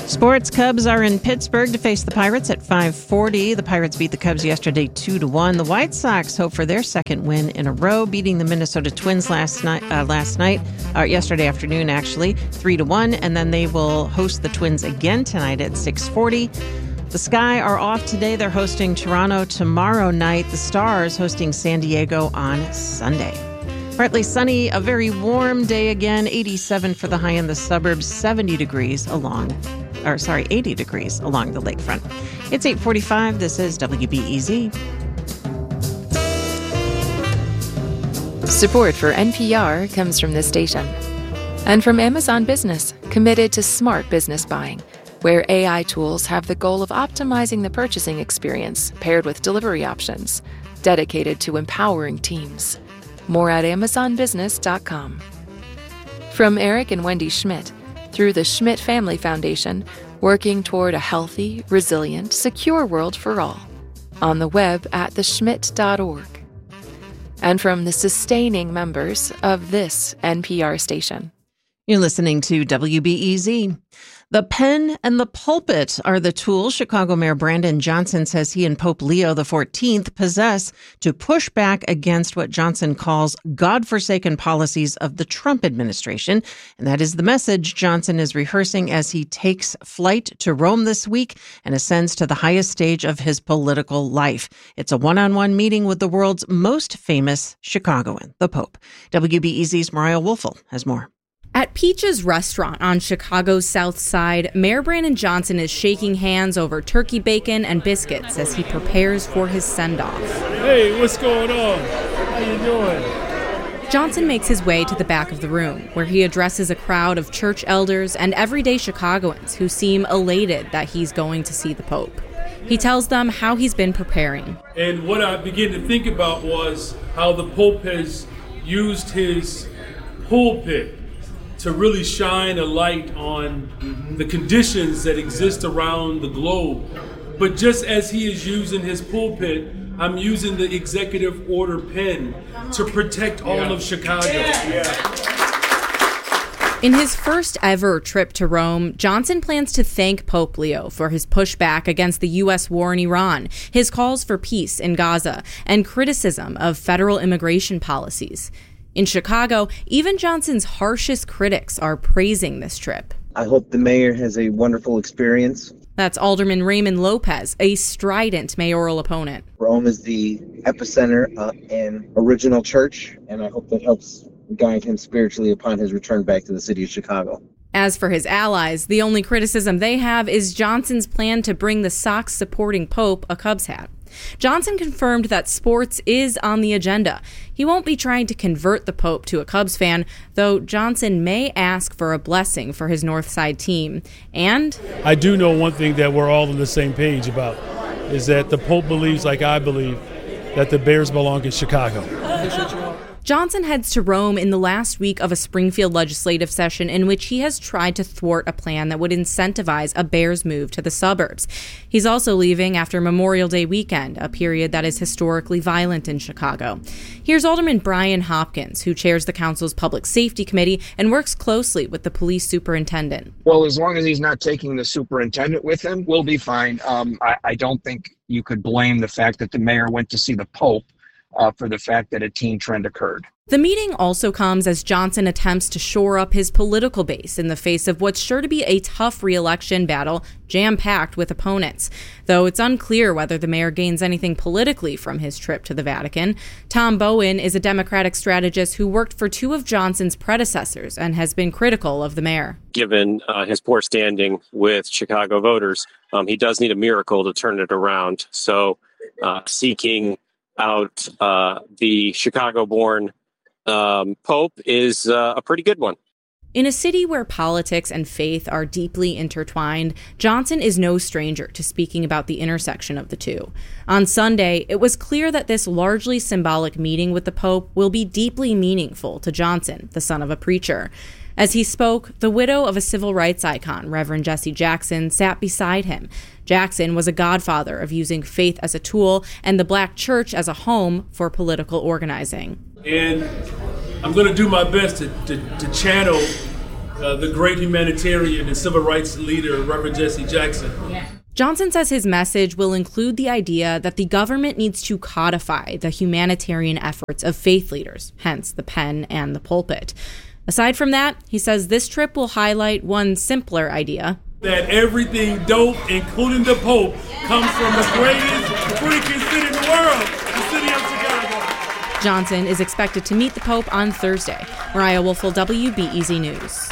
Sports, Cubs are in Pittsburgh to face the Pirates at 5:40. The Pirates beat the Cubs yesterday 2-1. The White Sox hope for their second win in a row, beating the Minnesota Twins yesterday afternoon, actually, 3-1. And then they will host the Twins again tonight at 6:40. The Sky are off today. They're hosting Toronto tomorrow night. The Stars hosting San Diego on Sunday. Partly sunny, a very warm day again, 87 for the high in the suburbs, 80 degrees along the lakefront. It's 8:45. This is WBEZ. Support for NPR comes from this station and from Amazon Business, committed to smart business buying, where AI tools have the goal of optimizing the purchasing experience paired with delivery options, dedicated to empowering teams. More at amazonbusiness.com. From Eric and Wendy Schmidt, through the Schmidt Family Foundation, working toward a healthy, resilient, secure world for all. On the web at theschmidt.org. And from the sustaining members of this NPR station. You're listening to WBEZ. The pen and the pulpit are the tools Chicago Mayor Brandon Johnson says he and Pope Leo XIV possess to push back against what Johnson calls God-forsaken policies of the Trump administration. And that is the message Johnson is rehearsing as he takes flight to Rome this week and ascends to the highest stage of his political life. It's a one-on-one meeting with the world's most famous Chicagoan, the Pope. WBEZ's Mariah Woelfel has more. At Peach's restaurant on Chicago's South Side, Mayor Brandon Johnson is shaking hands over turkey bacon and biscuits as he prepares for his send-off. Hey, what's going on? How you doing? Johnson makes his way to the back of the room, where he addresses a crowd of church elders and everyday Chicagoans who seem elated that he's going to see the Pope. He tells them how he's been preparing. And what I began to think about was how the Pope has used his pulpit to really shine a light on the conditions that exist around the globe. But just as he is using his pulpit, I'm using the executive order pen to protect all of Chicago. In his first ever trip to Rome, Johnson plans to thank Pope Leo for his pushback against the U.S. war in Iran, his calls for peace in Gaza, and criticism of federal immigration policies. In Chicago, even Johnson's harshest critics are praising this trip. I hope the mayor has a wonderful experience. That's Alderman Raymond Lopez, a strident mayoral opponent. Rome is the epicenter and original church, and I hope that helps guide him spiritually upon his return back to the city of Chicago. As for his allies, the only criticism they have is Johnson's plan to bring the Sox-supporting Pope a Cubs hat. Johnson confirmed that sports is on the agenda. He won't be trying to convert the Pope to a Cubs fan, though Johnson may ask for a blessing for his North Side team. And I do know one thing that we're all on the same page about, is that the Pope believes, like I believe, that the Bears belong in Chicago. Johnson heads to Rome in the last week of a Springfield legislative session in which he has tried to thwart a plan that would incentivize a Bears move to the suburbs. He's also leaving after Memorial Day weekend, a period that is historically violent in Chicago. Here's Alderman Brian Hopkins, who chairs the council's Public Safety Committee and works closely with the police superintendent. Well, as long as he's not taking the superintendent with him, we'll be fine. I don't think you could blame the fact that the mayor went to see the Pope for the fact that a teen trend occurred. The meeting also comes as Johnson attempts to shore up his political base in the face of what's sure to be a tough re-election battle, jam-packed with opponents. Though it's unclear whether the mayor gains anything politically from his trip to the Vatican. Tom Bowen is a Democratic strategist who worked for two of Johnson's predecessors and has been critical of the mayor. Given his poor standing with Chicago voters, he does need a miracle to turn it around. So seeking out the Chicago-born Pope is a pretty good one. In a city where politics and faith are deeply intertwined, Johnson is no stranger to speaking about the intersection of the two. On Sunday, it was clear that this largely symbolic meeting with the Pope will be deeply meaningful to Johnson, the son of a preacher. As he spoke, the widow of a civil rights icon, Reverend Jesse Jackson, sat beside him. Jackson was a godfather of using faith as a tool and the Black church as a home for political organizing. And I'm going to do my best to channel the great humanitarian and civil rights leader, Reverend Jesse Jackson. Johnson says his message will include the idea that the government needs to codify the humanitarian efforts of faith leaders, hence the pen and the pulpit. Aside from that, he says this trip will highlight one simpler idea. That everything dope, including the Pope, comes from the greatest freaking city in the world, the city of Chicago. Johnson is expected to meet the Pope on Thursday. Mariah Woelfel, WBEZ News.